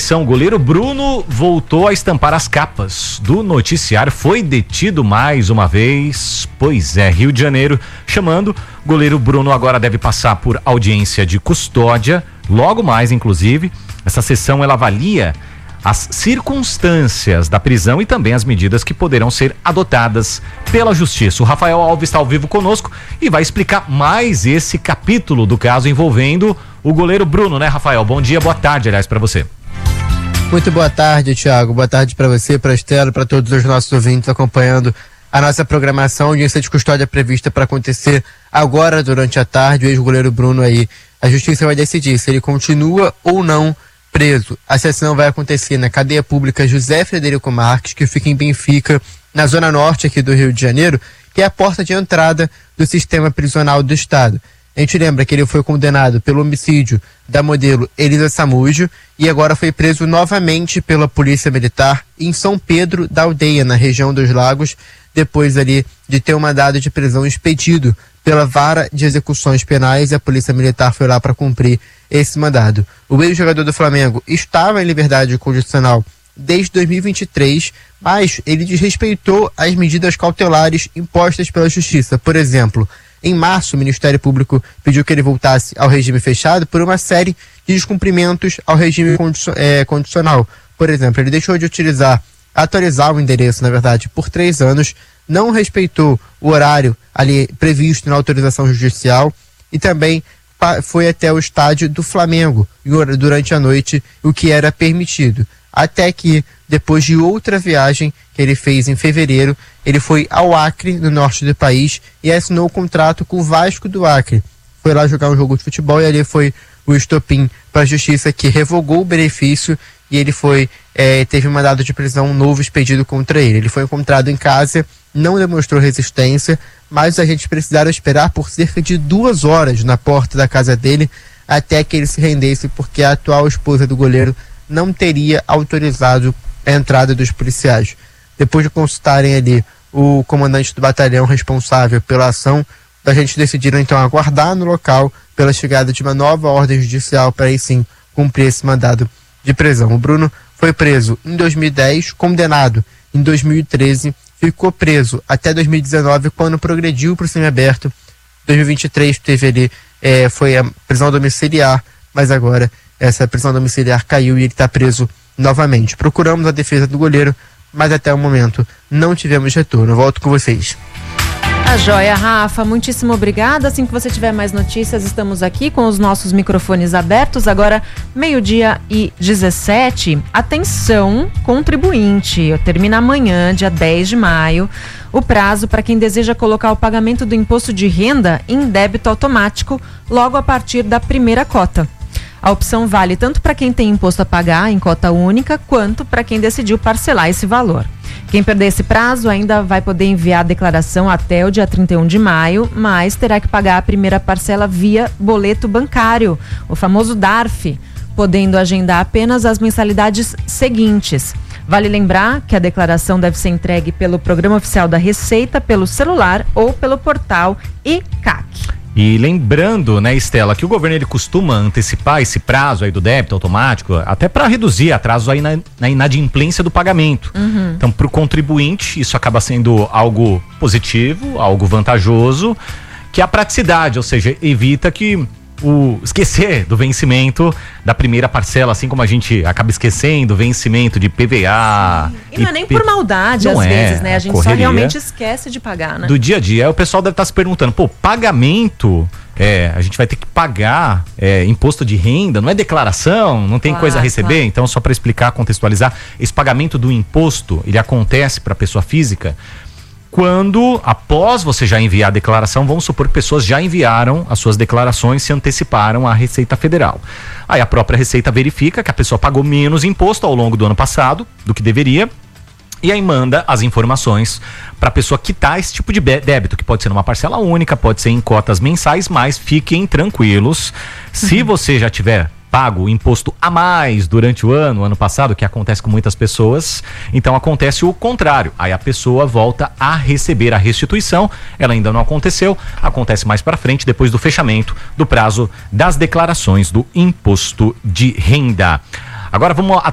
conexão. O goleiro Bruno voltou a estampar as capas do noticiário. Foi detido mais uma vez. Pois é, Rio de Janeiro chamando. O goleiro Bruno agora deve passar por audiência de custódia. Logo mais, inclusive. Essa sessão ela avalia as circunstâncias da prisão e também as medidas que poderão ser adotadas pela justiça. O Rafael Alves está ao vivo conosco e vai explicar mais esse capítulo do caso envolvendo o goleiro Bruno, né, Rafael? Bom dia, boa tarde, aliás, para você. Muito boa tarde, Thiago. Boa tarde para você, para a Estela, para todos os nossos ouvintes acompanhando a nossa programação. Audiência de custódia prevista para acontecer agora durante a tarde. O ex-goleiro Bruno aí, a justiça vai decidir se ele continua ou não preso. A sessão vai acontecer na cadeia pública José Frederico Marques, que fica em Benfica, na zona norte aqui do Rio de Janeiro, que é a porta de entrada do sistema prisional do estado. A gente lembra que ele foi condenado pelo homicídio da modelo Elisa Samúdio e agora foi preso novamente pela Polícia Militar em São Pedro da Aldeia, na região dos Lagos, depois ali de ter um mandado de prisão expedido pela Vara de Execuções Penais, e a Polícia Militar foi lá para cumprir esse mandado. O ex-jogador do Flamengo estava em liberdade condicional desde 2023, mas ele desrespeitou as medidas cautelares impostas pela Justiça. Por exemplo, em março, o Ministério Público pediu que ele voltasse ao regime fechado por uma série de descumprimentos ao regime condicional. Por exemplo, ele deixou de atualizar o endereço, na verdade, por 3 anos, não respeitou o horário ali previsto na autorização judicial e também foi até o estádio do Flamengo durante a noite, o que era permitido. Até que, depois de outra viagem que ele fez em fevereiro, ele foi ao Acre, no norte do país, e assinou o contrato com o Vasco do Acre. Foi lá jogar um jogo de futebol e ali foi o estopim para a justiça, que revogou o benefício e ele teve um mandado de prisão novo expedido contra ele. Ele foi encontrado em casa, não demonstrou resistência, mas os agentes precisaram esperar por cerca de 2 horas na porta da casa dele até que ele se rendesse, porque a atual esposa do goleiro não teria autorizado a entrada dos policiais. Depois de consultarem ali o comandante do batalhão responsável pela ação, os agentes decidiram então aguardar no local pela chegada de uma nova ordem judicial para aí sim cumprir esse mandado de prisão. O Bruno foi preso em 2010, condenado em 2013, ficou preso até 2019, quando progrediu para o semiaberto. 2023 teve ali, foi a prisão domiciliar, mas agora essa prisão domiciliar caiu e ele está preso novamente. Procuramos a defesa do goleiro, mas até o momento não tivemos retorno. Volto com vocês. A joia, Rafa, muitíssimo obrigada. Assim que você tiver mais notícias, estamos aqui com os nossos microfones abertos. Agora, 12h17. Atenção, contribuinte. Termina amanhã, dia 10 de maio, o prazo para quem deseja colocar o pagamento do imposto de renda em débito automático logo a partir da primeira cota. A opção vale tanto para quem tem imposto a pagar em cota única, quanto para quem decidiu parcelar esse valor. Quem perder esse prazo ainda vai poder enviar a declaração até o dia 31 de maio, mas terá que pagar a primeira parcela via boleto bancário, o famoso DARF, podendo agendar apenas as mensalidades seguintes. Vale lembrar que a declaração deve ser entregue pelo Programa Oficial da Receita, pelo celular ou pelo portal ICAC. E lembrando, né, Estela, que o governo ele costuma antecipar esse prazo aí do débito automático, até para reduzir atrasos aí na inadimplência do pagamento. Então, para o contribuinte, isso acaba sendo algo positivo, algo vantajoso, que é a praticidade, ou seja, evita que esquecer do vencimento da primeira parcela, assim como a gente acaba esquecendo o vencimento de PVA. E não é nem por maldade, às vezes, né? A gente só realmente esquece de pagar, né? Do dia a dia. Aí o pessoal deve estar se perguntando, pagamento, a gente vai ter que pagar imposto de renda, não é declaração, não tem coisa a receber? Claro. Então, só para explicar, contextualizar, esse pagamento do imposto, ele acontece para a pessoa física quando, após você já enviar a declaração, vamos supor que pessoas já enviaram as suas declarações, se anteciparam à Receita Federal. Aí a própria Receita verifica que a pessoa pagou menos imposto ao longo do ano passado do que deveria, e aí manda as informações para a pessoa quitar esse tipo de débito, que pode ser numa parcela única, pode ser em cotas mensais, mas fiquem tranquilos, se você já tiver pago imposto a mais durante o ano passado, que acontece com muitas pessoas, então acontece o contrário. Aí a pessoa volta a receber a restituição, ela ainda não aconteceu, acontece mais para frente, depois do fechamento do prazo das declarações do imposto de renda. Agora vamos